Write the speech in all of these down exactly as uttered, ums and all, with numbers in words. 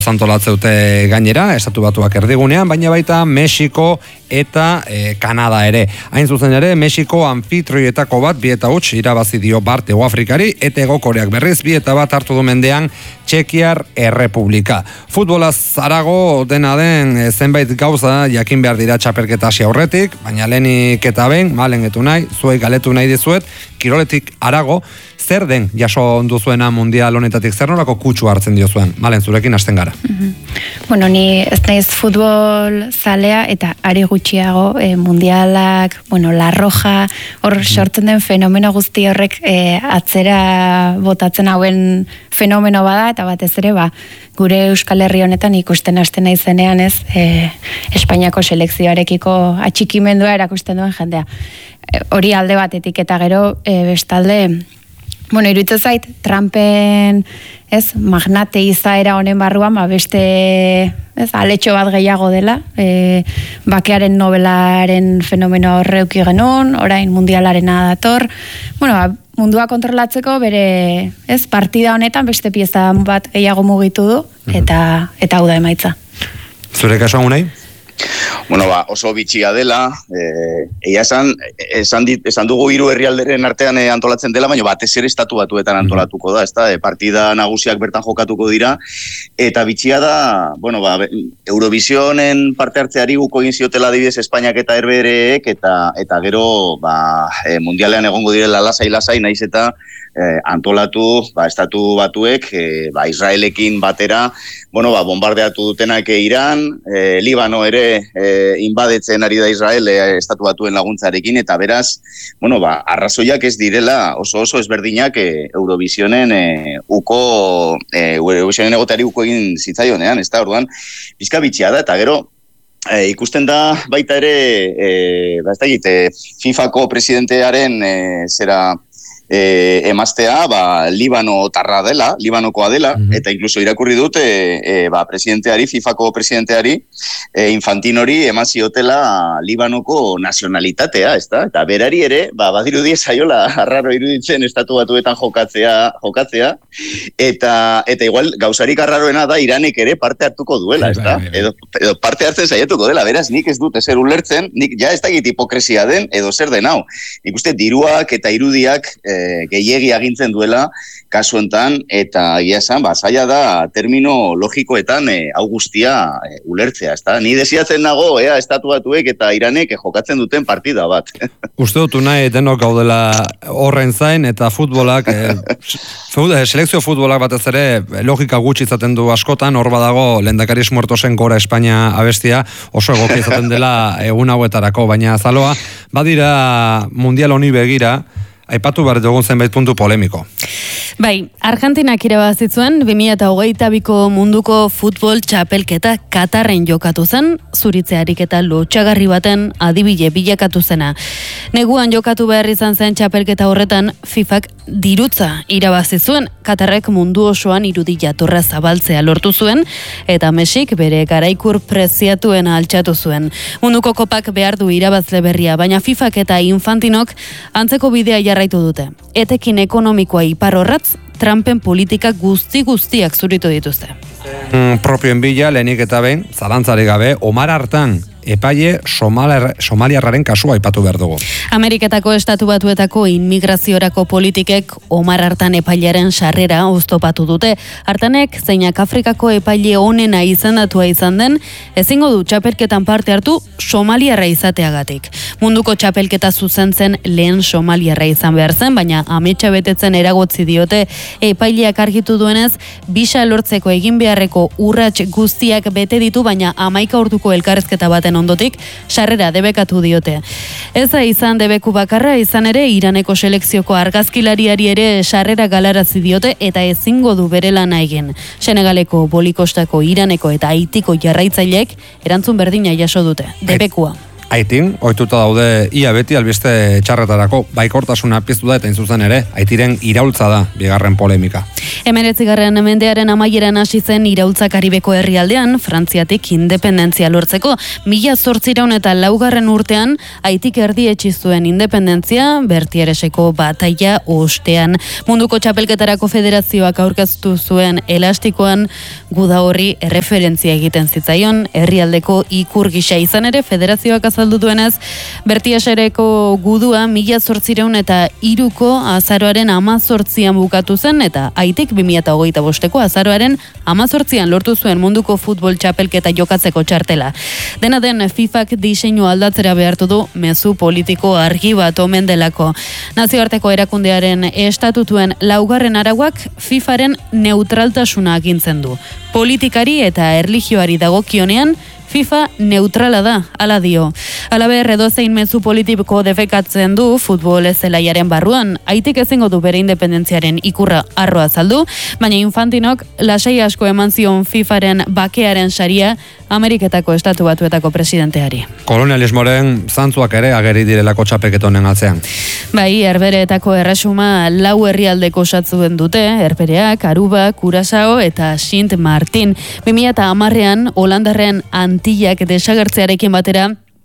Zantolatzeute gainera, estatu batuak erdigunean, baina baita Mexiko eta e, Kanada ere. Hain zuzen ere, Mexiko anfitrioetako bat bi eta huts irabazi dio bart Hego Afrikari, eta Hego Koreak berriz bi eta bat hartu du mendean Txekiar Errepublika. Futbolaz harago dena den e, zenbait gauza jakin behar dira txapelketa hasi aurretik, baina lehenik eta ben, malengetu nahi, zuei galetu nahi dizuet, kiroletik harago, zer den jaso duzuena mundial honetatik, zer nolako kutsu hartzen diozuen? Malen, zurekin hasten gara. Mm-hmm. Bueno, ni ez naiz futbol zalea eta ari gutxiago e, mundialak, bueno, La Roja, hor mm-hmm. sortzen den fenomeno guzti horrek e, atzera botatzen hauen fenomeno bada, eta batez ere, ba, gure Euskal Herri honetan ikusten hasten naizenean, ez, e, Espainiako selekzioarekiko atxikimendua erakusten duen jendea. E, hori alde batetik eta gero e, bestalde, bueno, iruditzen zait, Trumpen, ez, magnate izaera honen barruan, ba, beste, ez, aletxo bat gehiago dela, e, bakearen nobelaren fenomeno horreuki genuen, orain mundialarena dator, bueno, ba, mundua kontrolatzeko bere, ez, partida honetan beste pieza bat gehiago mugitu du, eta, eta hau da emaitza. Zure kasu hau nahi? Bueno, ba, oso bitxia dela, eh, egia esan, esan, dit, esan dugu hiru herrialderen artean eh, antolatzen dela, baina batez ere estatu batuetan antolatuko da, ezta? E, partida nagusiak bertan jokatuko dira, eta bitxia da, bueno, ba, Eurovisionen parte hartzeari guko egin ziotela adibidez Espainiak eta Herbereek, eta, eta gero, ba, e, mundialean egongo direla lasai-lasai, naiz eta Eh, antolatu, ba, estatu batuek, eh, ba, Israelekin batera, bueno, ba, bombardeatu dutenak Iran, eh, Libano ere eh, inbadetzen ari da Israel eh, estatu batuen laguntzarekin, eta beraz, bueno, ba, arrazoiak ez direla oso oso ezberdinak eh, Eurovisionen eh, uko, eh, Eurovisionen egoteari uko egin zitzaionean, ez da, orduan, bizka bitxia da, eta gero, E, ikusten da baita ere, e, ba, ez da egite, FIFAko presidentearen e, zera e, emaztea, ba, Libano tarra dela, Libanokoa dela, mm-hmm. eta inkluso irakurri dut, e, e, ba, presidenteari, FIFAko presidenteari, e, Infantinori emaziotela Libanoko nazionalitatea, ez da? Eta berari ere, ba, badirudi zaiola, arraro iruditzen estatu batuetan jokatzea, jokatzea, eta, eta igual, gauzarik arraroena da, Iranek ere parte hartuko duela, ez da? Edo, edo parte hartzen saiatuko dela, beraz, nik ez dut ezer ulertzen, nik ja ez da egit hipokresia den, edo zer den hau. Nik uste diruak eta irudiak e, gehiegi agintzen duela kasuentan, eta egia esan, ba, zaila da termino logikoetan e, hau guztia e, ulertzea, ez da? Ni desiatzen nago, ea, estatu batuek eta Iranek jokatzen duten partida bat. Uste dut nahi denok gaudela horren zain, eta futbolak, e, selekzio futbolak batez ere, logika gutxi izaten du askotan, hor badago lehendakariz muertosen gora Espainia abestia, oso egokia izaten dela egun hauetarako, baina zaloa, badira mundial honi begira, aipatu behar dugun zenbait puntu polemiko. Bai, Argentinak irabazitzuen bi mila hogeita biko munduko futbol txapelketa Katarren jokatu zen, zuritzearik eta lotxagarri baten adibide bilakatu zena. Neguan jokatu behar izan zen txapelketa horretan FIFAk dirutza irabazi zuen, Katarrek mundu osoan irudi jatorra zabaltzea lortu zuen, eta Mexik bere garaikur preziatuena altxatu zuen. Munduko kopak behar du irabazle berria, baina FIFAk eta Infantinok antzeko bidea jarraitu dute. Etekin ekonomikoa ipar horratz, Trumpen politika guzti guztiak zuritu dituzte. Mm, propioen bila, lehenik eta behin, zalantzari gabe, Omar hartan, epaile Somalia, somaliarraren kasua aipatu behar dugu. Ameriketako estatu batuetako inmigraziorako politikek Omar hartan epailearen sarrera oztopatu dute. Hartanek, zeinak Afrikako epaile onena izendatua izan den, ezingo du txapelketan parte hartu somaliarra izateagatik. Munduko txapelketa zuzentzen lehen somaliarra izan behar zen, baina ametsa betetzen eragotzi diote epaileak argitu duenez, bisa lortzeko egin beharreko urrats guztiak bete ditu, baina hamaika orduko elkarrezketa baten ondotik, sarrera debekatu diote. Ez da izan debeku bakarra, izan ere, Iraneko selekzioko argazkilariari ere sarrera galarazi diote eta ezingo du bere lana egin. Senegaleko, Bolikostako, Iraneko eta Haitiko jarraitzaileek erantzun berdina jaso dute, debekua. Haitin, ohituta daude ia beti albiste txarretarako, baikortasuna piztu da eta inzuzen ere, Haitiren iraultza da bigarren polemika. Hemeretzigarren mendearen amaieran hasi zen iraultza Karibeko herrialdean, Frantziatik independentzia lortzeko. Mila zortziehun eta laugarren urtean, Haitik erdietsi zuen independentzia, Bertiereseko bataila ostean. Munduko txapelketarako federazioak aurkeztu zuen elastikoan, guda horri erreferentzia egiten zitzaion, herrialdeko ikur gisa izan ere, federazioak azaldu duenez, Bertiereseko gudua mila zortziehun eta hiruko azaroaren hamazortzian bukatu zen, eta Haitik bi mila hogeita bosteko azaroaren hamazortzian lortu zuen munduko futbol txapelketa jokatzeko txartela. Dena den, FIFak diseinu aldatzera behartu du mezu politiko argi bat omen delako. Nazioarteko erakundearen estatutuen laugarren arauak FIFaren neutraltasuna agintzen du. Politikari eta erlijioari dagokionean, FIFA neutrala da, ala dio. Halaber, edozein mezu politiko defekatzen du futbol zelaiaren barruan. Haitik ezingo du bere independentziaren ikurra arroa azaldu, baina Infantinok lasai asko eman zion FIFaren bakearen saria Ameriketako Estatu Batuetako presidenteari. Kolonialismoren zantzuak ere ageri direlako txapelketa honen atzean. Bai, Herbereetako erresuma lau herrialdeko osatzen dute, Herbereak, Aruba, Kurasao eta Sint Martin. bi mila hamarrean Holandarren Antillak desagertzearekin batera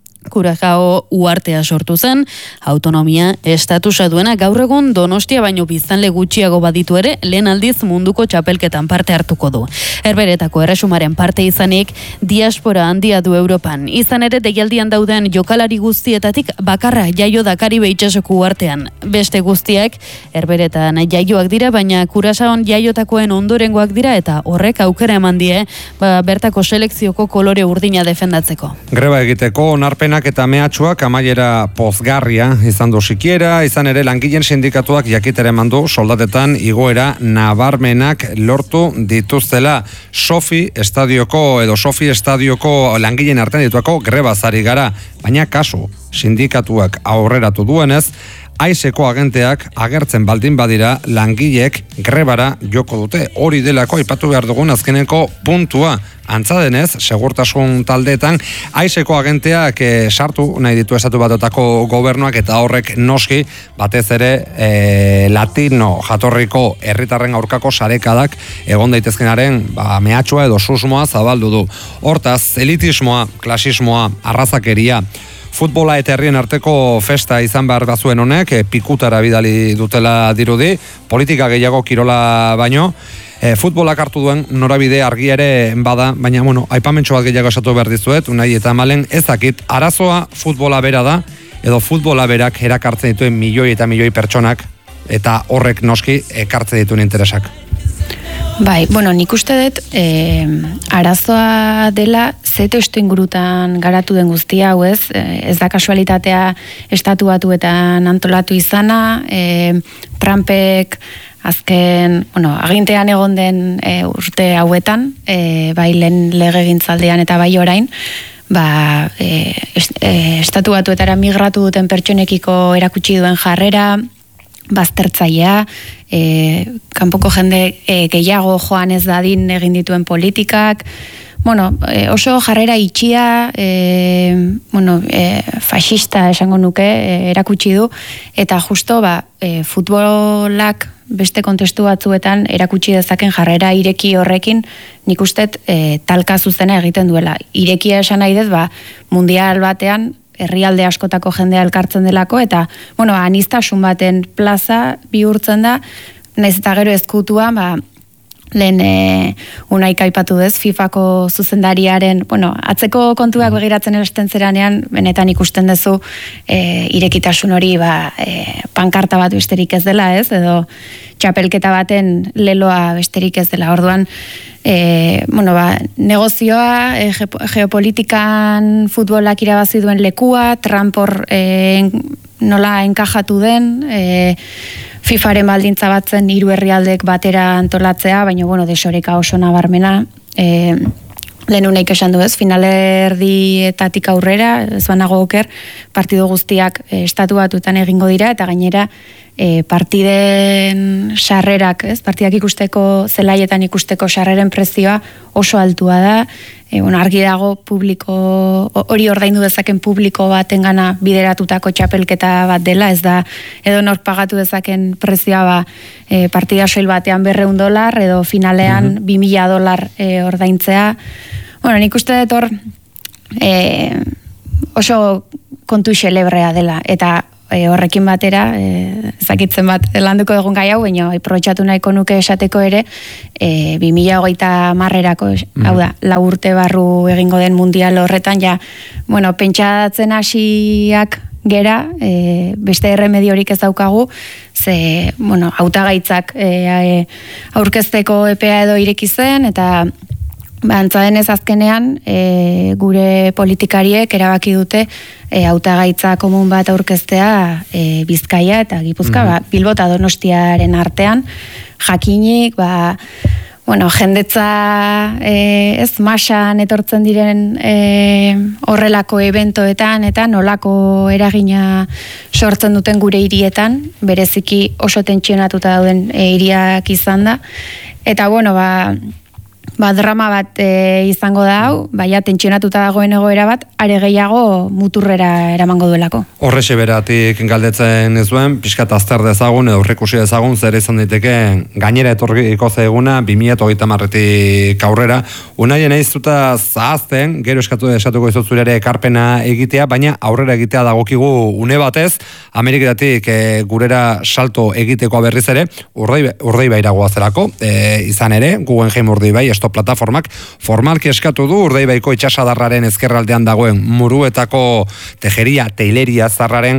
Kurasao uhartea sortu zen, autonomia estatusa duena, gaur egun Donostia baino biztanle gutxiago baditu ere, lehen aldiz munduko txapelketan parte hartuko du. Herberetako erresumaren parte izanik, diaspora handia du Europan. Izan ere, deialdian dauden jokalari guztietatik bakarra jaio da Karibe itsasoko uhartean. Beste guztiak, Herberetan jaioak dira, baina Kurasaon jaiotakoen ondorengoak dira, eta horrek aukera eman die, ba, bertako selekzioko kolore urdina defendatzeko. Greba egiteko onarpena eta mehatxuak amaiera pozgarria izan du sikiera, izan ere langileen sindikatuak jakitere emandu soldatetan igoera nabarmenak lortu dituztela. Sofi estadioko edo Sofi estadioko langileen artean dituako grebazari gara, baina kasu sindikatuak aurreratu duenez, Aizeko agenteak agertzen baldin badira langileek grebara joko dute. Hori delako aipatu behar dugun azkeneko puntua. Antza denez, segurtasun taldeetan, Aizeko agenteak e, sartu nahi ditu Estatu Batuetako gobernuak eta horrek noski batez ere e, latino jatorriko herritarren aurkako sarekadak egon daitezkenaren ba, mehatxua edo susmoa zabaldu du. Hortaz, elitismoa, klasismoa, arrazakeria, futbola eta herrien arteko festa izan behar bazuen honek, e, pikutara bidali dutela dirudi, politika gehiago kirola baino, e, futbolak hartu duen norabide argi ere bada, baina bueno, aipamentxo bat gehiago esatu behar dizuet, unai eta malen ezakit, arazoa futbola bera da, edo futbola berak erakartzen dituen milioi eta milioi pertsonak, eta horrek noski ekartzen dituen interesak. Bai, bueno, nik uste dut eh, arazoa dela ze testu ingurutan garatu den guztia hau ez, eh, ez da kasualitatea Estatu Batuetan antolatu izana, eh, Trumpek azken, bueno, agintean egon den eh, urte hauetan, eh, bai lehen legegintzaldean eta bai orain, ba, eh, est, eh, Estatu Batuetara migratu duten pertsonekiko erakutsi duen jarrera, baztertzailea, e, kanpoko jende e, gehiago joan ez dadin egin dituen politikak, bueno, e, oso jarrera itxia, e, bueno, e, fascista esango nuke e, erakutsi du, eta justo ba, e, futbolak beste kontestu batzuetan erakutsi dezaken jarrera ireki horrekin, nik ustet e, talka zuzena egiten duela. Irekia esan nahi dut, ba, mundial batean, herrialde askotako jendea elkartzen delako, eta, bueno, aniztasun baten plaza bihurtzen da, naiz eta gero ezkutua, ba, lehen e, unaik aipatu dez, FIFako zuzendariaren, bueno, atzeko kontuak begiratzen eresten zeranean, benetan ikusten duzu e, irekitasun hori, ba, e, pankarta bat besterik ez dela, ez, edo txapelketa baten leloa besterik ez dela, orduan, E, bueno, ba, negozioa, e, geopolitikan futbolak irabazi duen lekua, Trump hor e, nola enkajatu den, e, FIFaren baldintza batzen hiru herrialdek batera antolatzea, baina, bueno, desoreka oso nabarmena, e, lehen uneik esan du ez, finalerdietatik aurrera, ez banago oker, partido guztiak e, Estatu Batuetan egingo dira, eta gainera e, partiden sarrerak, ez? Partidak ikusteko, zelaietan ikusteko sarreren prezioa oso altua da, e, bueno, argi dago publiko, hori ordaindu dezaken publiko batengana bideratutako txapelketa bat dela, ez da, edo nork pagatu dezaken prezioa ba, e, partida soil batean berreun dolar, edo finalean bi mila dolar e, ordaintzea. Bueno, nik uste dut hor, e, oso kontu xelebrea dela, eta e, horrekin batera, e, ezakitzen bat landuko egun gai hau, baina aprobetxatu nahiko nuke esateko ere, e, bi mila hogeita marrerako, mm. hau da, lau urte barru egingo den mundial horretan, ja, bueno, pentsatzen hasiak gera, e, beste erremediorik ez daukagu, ze, bueno, hautagaitzak e, e, aurkezteko epea edo ireki zen, eta Antza denez azkenean, e, gure politikariek erabaki dute e, hautagaitza komun bat aurkeztea e, Bizkaia eta Gipuzkoa, mm-hmm. ba, Bilbo eta Donostiaren artean, jakinik, ba, bueno, jendetza e, ez masan etortzen diren e, horrelako eventoetan eta nolako eragina sortzen duten gure hirietan, bereziki oso tentsionatuta dauden e, hiriak izan da, eta bueno, ba, Ba, drama bat e, izango da hau, baina tentsionatuta dagoen egoera bat, are gehiago muturrera eramango duelako. Horrexe beratik galdetzen ezuen, pixkat azter dezagun, edo horrekusi dezagun, zer izan diteke, gainera etorriko zaiguna, bi mila hogeita hamarretik aurrera, unaien aiztuta zahazten, gero eskatu esatuko izot zure ekarpena egitea, baina aurrera egitea dagokigu une batez, Ameriketatik e, gurera salto egiteko berriz ere, urdei bairagoa zerako, e, izan ere, Guggenheim urdei bai, esto plataformak formalki eskatu du Urdaibaiko itsasadarraren ezkerraldean dagoen Muruetako tejeria, teileria zarraren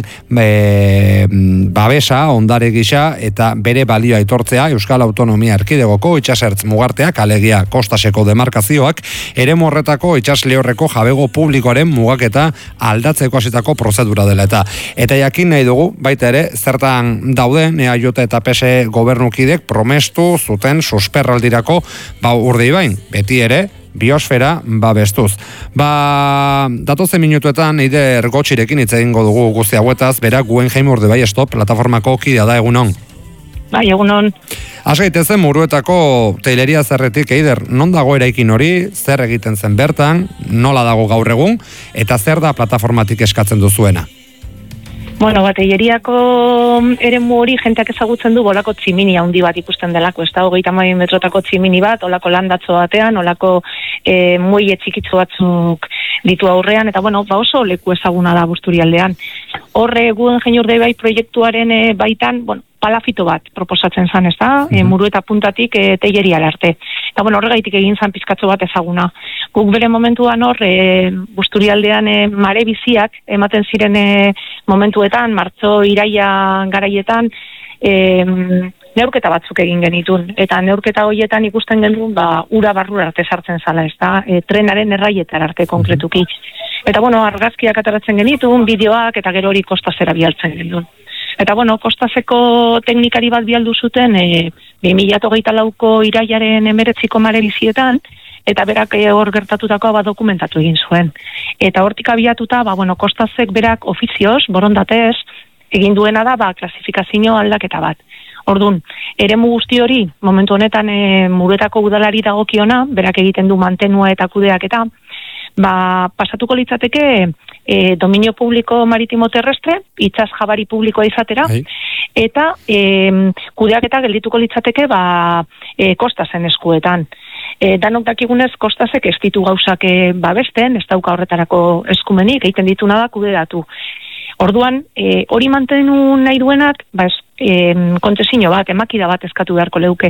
e, babesa, ondare gisa eta bere balioa aitortzea Euskal Autonomia Erkidegoko itsasertz mugarteak, alegia kostaseko demarkazioak, eremu horretako itsaslehorreko jabego publikoaren mugaketa aldatzeko hasitako prozedura dela eta eta jakin nahi dugu, baita ere, zertan dauden E A J eta P S E gobernukidek promestu zuten susperraldirako ba Urdaibai beti ere, biosfera babestuz. Ba, datozen minutuetan, Eider Gotxirekin hitz egingo dugu guzti hauetaz, bera Guggenheim Urdaibai Stop plataformako kidea da, egunon. Bai, egunon. Az gaitezen Muruetako teileria zerretik, Eider, non dago eraikin hori, zer egiten zen bertan, nola dago gaur egun, eta zer da plataformatik eskatzen duzuena? Bueno, bateileriako eremu hori jenteak ezagutzen du bolako tximini handi bat ikusten delako, ez da, hogeita hamabi metrotako tximini bat, olako landatzo batean, olako e, muile txikitzu batzuk ditu aurrean, eta bueno, ba oso leku ezaguna da Busturialdean. Horre Guggenheim Urdaibai proiektuaren e, baitan, bueno, palafito bat proposatzen zan, ez da, mm-hmm. e, Murueta puntatik e, teilerial arte. Eta bueno, horregaitik egin zan pizkatzo bat ezaguna. Guk bere momentuan hor, e, Busturialdean e, mare biziak ematen ziren e, momentuetan, martzo, iraia garaietan, e, neurketa batzuk egin genitun. Eta neurketa horietan ikusten genuen, ba, ura barrura arte sartzen zala, ez da, e, trenaren erraietar arte konkretuki. Eta bueno, argazkiak ataratzen genitun, bideoak, eta gero hori kostazera bialtzen genuen. Eta bueno, kostaseko teknikari bat bialdu zuten, e, bi mila hogeita lauko iraiaren emeretziko mare bizietan, eta berak hor gertatutakoa ba dokumentatu egin zuen. Eta hortik abiatuta, ba, bueno, kostasek berak ofizioz, borondatez, egin duena da, ba, klasifikazio aldaketa bat. Ordun, eremu guzti hori, momentu honetan e, Muruetako udalari dagokiona, berak egiten du mantenua eta kudeaketa, ba, pasatuko litzateke e, dominio publiko maritimo terrestre, itsas jabari publikoa izatera, Hai. eta e, kudeaketa geldituko litzateke ba, e, kostasen eskuetan. E, danok dakigunez kostasek ez ditu gauzak e, babesten, ez dauka horretarako eskumenik, egiten dituna da kudeatu. Orduan, e, hori mantenu nahi duenak, ba, e, kontzesio bat, emakida bat eskatu beharko leuke.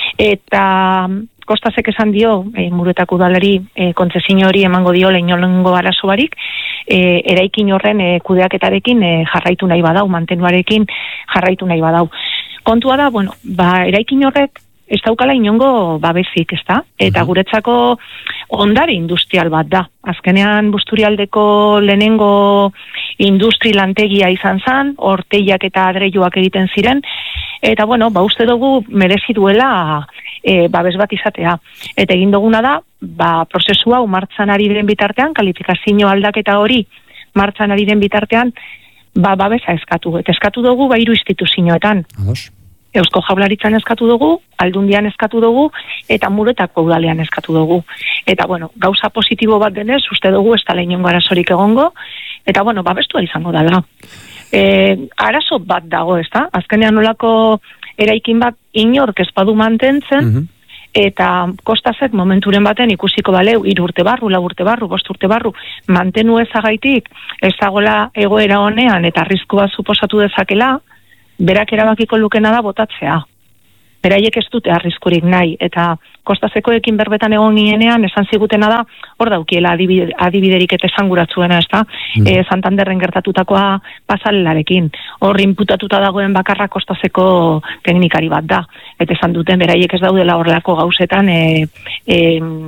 Eta kostasek esan dio, e, Muruetako udalari e, kontzesio hori emango dio leinolengo arazo barik, e, eraikin horren e, kudeaketarekin e, jarraitu nahi badau, mantenuarekin jarraitu nahi badau. Kontua da, bueno, ba, eraikin horrek ez daukala inongo babesik, ez da? Eta guretzako ondare industrial bat da. Azkenean Busturialdeko lehenengo industri lantegia izan zan, orteiak eta adreioak egiten ziren, eta bueno, ba uste dugu merezi duela e, babes bat izatea. Eta egin duguna da, ba prozesua martxan ari den bitartean, kalifikazio aldaketa hori martxan ari den bitartean, ba, babesa eskatu. Eta eskatu dugu ba hiru instituzioetan. Ados. Eusko Jaurlaritzan eskatu dugu, Aldundian eskatu dugu, eta Muruetako udalean eskatu dugu. Eta, bueno, gauza positibo bat denez, uste dugu ez da inongo arazorik egongo, eta, bueno, babestua izango dela. E, arazo bat dago, ez da? Azkenean nolako eraikin bat inork ez badu mantentzen, mm-hmm. eta kostazek momenturen baten ikusiko baleu, hiru urte barru, lau urte barru, bost urte barru, mantenu ezagaitik, ez dagoela egoera honean, eta arrisku bat suposatu dezakela, berak erabakiko lukena da botatzea. Beraiek ez dute arriskurik nahi, eta kostazekoekin berbetan egon nienean, esan zigutena da, hor daukiela adibide, adibiderik eta esanguratzuena, ez da, mm. e, Santanderren gertatutakoa pasalelarekin. Hor inputatuta dagoen bakarra kostazeko teknikari bat da. Eta esan duten, beraiek ez daudela horrelako gauzetan, e, e,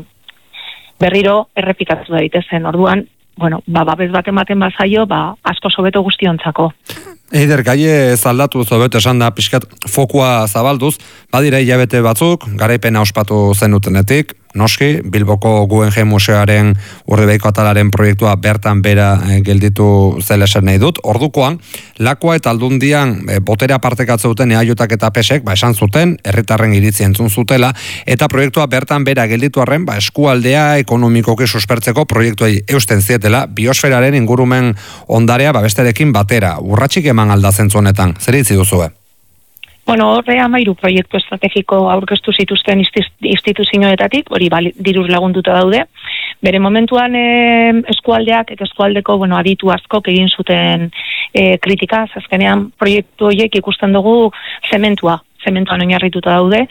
berriro errepikatu daitezen. Orduan, bueno, ba, babes bat ematen bazaio, ba, asko sobeto guztiontzako. Eider, gaie zaldatu zobet esan da pixkat fokua zabalduz, badira hilabete batzuk, garaipena ospatu zenutenetik, noski, Bilboko Guggenheim Museoaren Urribeiko atalaren proiektua bertan bera e, gelditu zela esan nahi dut. Ordukoan, Lakoa eta Aldundian e, botera partekatzeuten eaiotak eta pesek, ba, esan zuten, herritarren iritzi entzun zutela, eta proiektua bertan bera gelditu arren, ba, eskualdea ekonomikoki suspertzeko proiektuei eusten zietela, biosferaren ingurumen ondarea ba, besterekin batera. Urratxik eman aldatzen honetan, zer itzi duzue? Bueno, horre amairu proiektu estrategiko aurkeztu zituzten instituzioetatik, hori diruz lagunduta daude. Bere momentuan e, eskualdeak eta eskualdeko bueno, aditu askok egin zuten e, kritika, azkenean proiektu horiek ikusten dugu zementua, zementuan oinarrituta daude,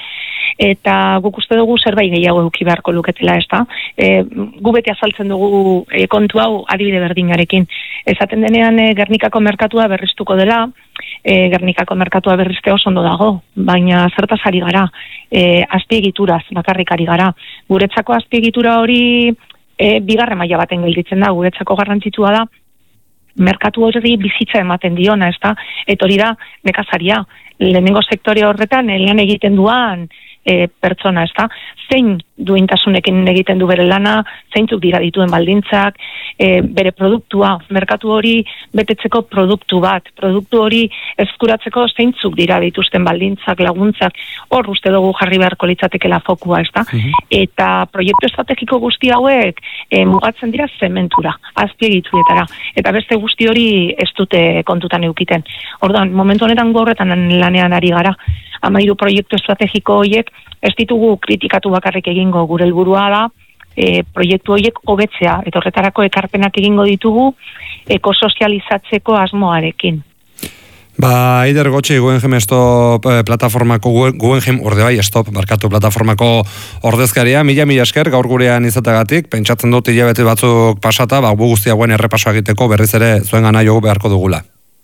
eta guk uste dugu zerbait gehiago eduki beharko luketela, ez da. E, gu beti azaltzen dugu e, kontu hau adibide berdinarekin. Esaten denean e, Gernikako merkatua berriztuko dela, e, Gernikako merkatua berrizte oso ondo dago, baina zertaz ari gara, e, azpiegituraz bakarrik ari gara. Guretzako azpiegitura hori e, bigarren maila baten gelditzen da, guretzako garrantzitsua da, merkatu hori bizitza ematen diona, ez da, eta hori da nekazaria. Lehenengo sektore horretan lan egiten duan e, pertsona, ez da, zein duintasunekin egiten du bere lana, zeintzuk dira dituen baldintzak, e, bere produktua, merkatu hori betetzeko produktu bat, produktu hori eskuratzeko zeintzuk dira dituzten baldintzak, laguntzak, hor uste dugu jarri beharko litzatekela fokua, ez da, mm-hmm. eta proiektu estrategiko guzti hauek e, mugatzen dira zementura, azpiegituetara, eta beste guzti hori ez dute kontutan eukiten. Orduan, momentu honetan gorretan lanean ari gara, amairu proiektu estrategiko horiek ez ditugu kritikatu bakarrik egingo, gure helburua da e, proiektu horiek hobetzea, eta horretarako ekarpenak egingo ditugu ekosozializatzeko asmoarekin. Ba, Eider Gotxi, Guggenheim Stop eh, plataformako, Guggenheim urde bai, Stop, barkatu plataformako ordezkaria, mila mila esker gaur gurean izatagatik, pentsatzen dut hilabete batzuk pasata, ba, bu guztia guen errepaso egiteko berriz ere zuen gana jogu beharko dugula.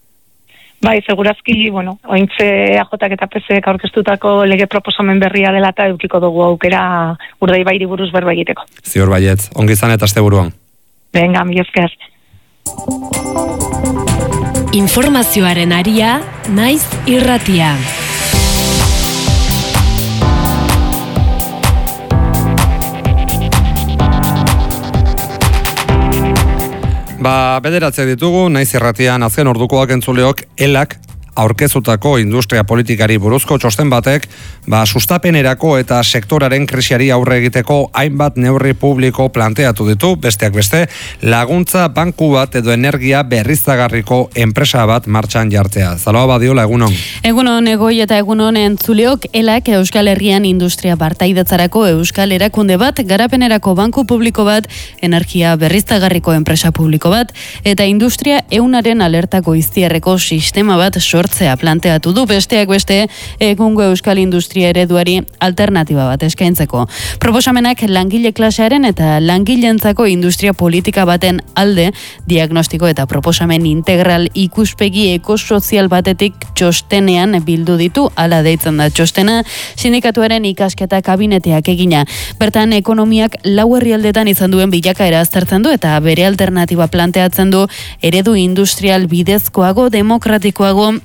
Bai, segurazki, bueno, ointze E A J eta P S aurkeztutako lege proposamen berria dela eta edukiko dugu aukera Urdaibairi buruz berba egiteko. Ziur baiet, ongi izan eta asteburuan. Venga, mila esker. Informazioaren aria, naiz irratia. Ba, bederatze ditugu, naiz irratian azken ordukoak entzuleok elak aurkezutako industria politikari buruzko txosten batek, ba, sustapenerako eta sektoraren krisiari aurre egiteko hainbat neurri publiko planteatu ditu, besteak beste, laguntza banku bat edo energia berriztagarriko enpresa bat martxan jartzea. Zaloa badiola, egunon? Egunon, egoi eta egunon entzuleok, elak Euskal Herrian industria partaidatzarako Euskal Erakunde bat, garapenerako banku publiko bat, energia berriztagarriko enpresa publiko bat, eta industria eunaren alertako iztierreko sistema bat sortzea planteatu du, besteak beste egungo euskal industria ereduari alternatiba bat eskaintzeko. Proposamenak langile klasearen eta langileentzako industria politika baten alde diagnostiko eta proposamen integral ikuspegi ekosozial batetik txostenean bildu ditu, ala deitzen da txostena, sindikatuaren ikasketa kabineteak egina. Bertan ekonomiak lau herrialdetan izan duen bilakaera aztertzen du eta bere alternatiba planteatzen du eredu industrial bidezkoago, demokratikoago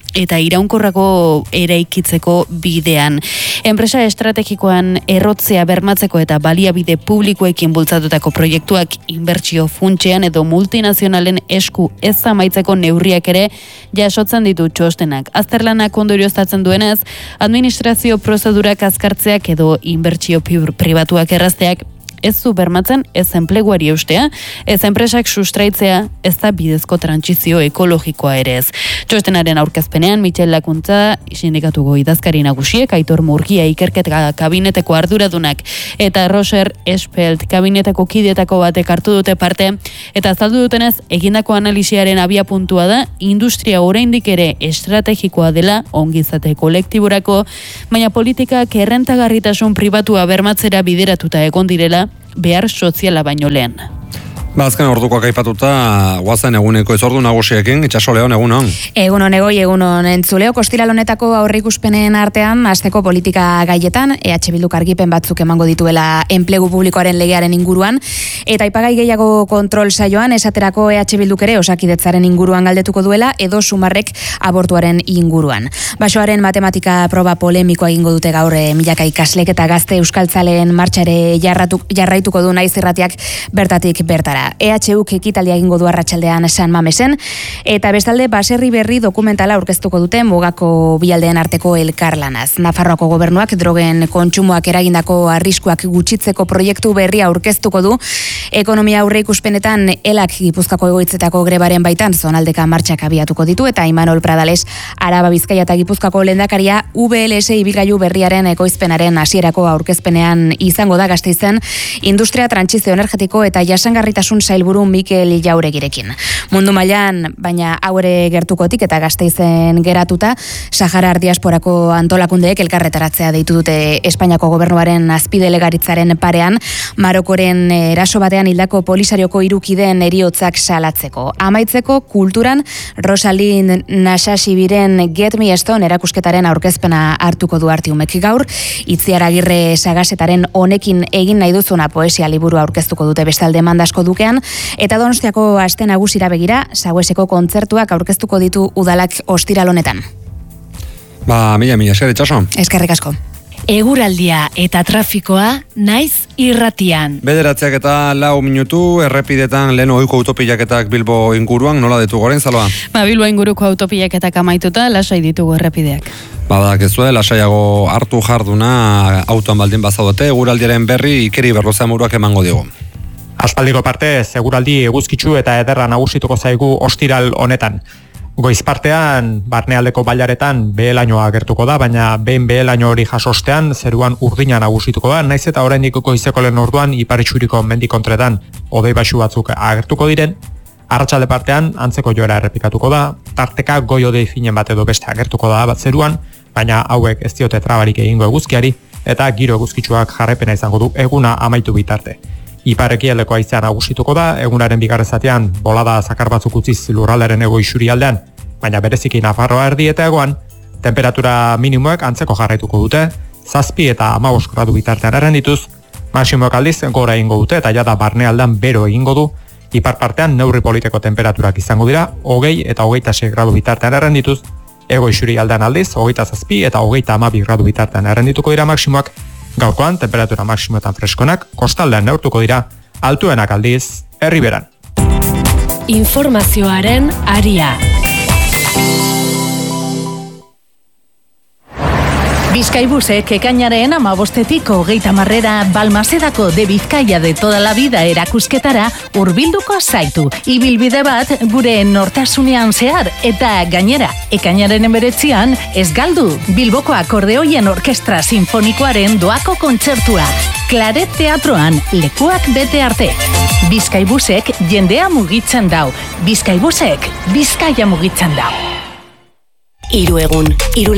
eta iraunkorrako eraikitzeko bidean. Enpresa estrategikoan errotzea bermatzeko eta baliabide publikoekin bultzatutako proiektuak inbertsio funtsean edo multinazionalen esku ez amaitzeko neurriak ere jasotzen ditu txostenak. Azterlanak ondorioztatzen duenez, administrazio prozedurak azkartzeak edo inbertsio pribatuak errazteak ez zu bermatzen, ez enpleguari eustea, ez enpresak sustraitzea, ez da bidezko trantsizio ekologikoa ere ez. Txostenaren aurkezpenean, Michel Lakuntza, sindikatuko idazkari nagusiek, Aitor Murgia ikerketa kabineteko arduradunak, eta Roser Espelt kabineteko kideetako batek hartu dute parte, eta azaldu dutenez, egindako analisiaren abia puntua da, industria oraindik ere estrategikoa dela, ongizate kolektiborako, baina politikak errentagarritasun pribatua bermatzera bideratuta egon direla, behar soziala baino lehen. Ba, azken ordukoak aipatuta, guazen eguneko izordu nagusiekin, Itxaso Leon, egunon. Egunon egoi, egunon entzuleo, kostiral honetako aurrikuspenen artean, asteko politika gaietan, E H Bilduk argipen batzuk emango dituela enplegu publikoaren legearen inguruan, eta aipagai gehiago kontrol saioan, esaterako E H Bilduk ere osakidetzaren inguruan galdetuko duela, edo sumarrek abortuaren inguruan. Basoaren matematika proba polemikoa egingo dute gaur e, milaka ikaslek eta gazte euskaltzaleen martxare jarratu, jarraituko du naiz irratiak bertatik bertara. E H Uk ekitaldia egingo du arratsaldean San Mamesen, eta bestalde baserri berri dokumentala aurkeztuko dute mugako bialdeen arteko elkarlanaz. Nafarroako gobernuak drogen kontsumoak eragindako arriskuak gutxitzeko proiektu berria aurkeztuko du, ekonomia aurreikuspenetan elak Gipuzkoako egoitzetako grebaren baitan zonaldeka martxak abiatuko ditu, eta Imanol Pradales Araba Bizkaia eta Gipuzkoako lehendakaria U B L S ibilgailu berriaren ekoizpenaren hasierako aurkezpenean izango da Gasteizen industria trantsizio energetiko eta jasangarritasun sailburu Mikel Jauregirekin. Mundu mailan, baina haure gertukotik eta Gasteizen geratuta, Saharar diasporako antolakundeek elkarretaratzea deitu dute Espainiako gobernuaren azpidelegaritzaren parean, Marokoren eraso batean hildako Polisarioko hirukideen heriotzak salatzeko. Amaitzeko kulturan Rosalind Nasasibiren Get Me Stone erakusketaren aurkezpena hartuko du Artiumek gaur, Itziar Agirre Sagasetaren honekin egin nahi duzuna poesia liburu aurkeztuko dute bestalde Mandasko Dukean, eta Donostiako aste nagusira begira, Saueseko kontzertuak aurkeztuko ditu udalak ostiral honetan. Ba, mila, mila, esker, Itxaso. Eskerrik asko. Eguraldia eta trafikoa naiz irratian. Bederatziak eta lau minutu, errepidetan lehen ohiko autopilaketak Bilbo inguruan, nola ditu goren, Zaloa? Ba, Bilbo inguruko autopilaketak amaituta, lasai ditugu errepideak. Badak ez zuen, lasaiago hartu jarduna autoan baldin bazaudete, eguraldiaren berri Ikeri Berroza muruak emango digu. Aspaldiko parte, seguraldi eguzkitsu eta ederra nagusituko zaigu ostiral honetan. Goiz partean, barnealdeko bailaretan behelainoa agertuko da, baina behin behelaino hori jasostean, zeruan urdina nagusituko da, naiz eta oraindik goizeko lehen orduan iparitsuriko mendikontretan hodei baxu batzuk agertuko diren, arratsalde partean antzeko joera errepikatuko da, tarteka goi hodei finen bat edo beste agertuko da bat zeruan, baina hauek ez diote trabarik egingo eguzkiari, eta giro eguzkitsuak jarraipena izango du eguna amaitu bitarte. Iparekialdeko haizea nagusituko da, egunaren bigarren zatean bolada zakar batzuk utziz lurraldaren ego isurialdean, baina bereziki Nafarroa erdi eta egoan, temperatura minimoek antzeko jarraituko dute, zazpi eta hamabost gradu bitartean errendituz, maximoek aldiz gora egingo dute eta jada barnealdean bero egingo du, ipar partean neurri politeko temperaturak izango dira, hogei eta hogeita sei gradu bitartean errendituz, ego isurialdean aldiz, hogeita zazpi eta hogeita hamabi gradu bitartean errendituko dira maximoak, gaurkoan, temperatura maksimoetan freskonak, kostaldean neurtuko dira, altuenak aldiz, herriberan. Informazioaren aria. Bizkaibusek ekainaren amabostetik hogeita marrera Balmasedako de Bizkaia de toda la vida erakusketara hurbilduko zaitu. Ibilbide bat gure nortasunean zehar eta gainera ekainaren emberetzian ez galdu Bilboko Akordeoien Orkestra Sinfonikoaren doako kontzertua. Claret Teatroan lekuak bete arte. Bizkaibusek jendea mugitzen dau. Bizkaibusek Bizkaia mugitzen dau. Hiru egun, hiru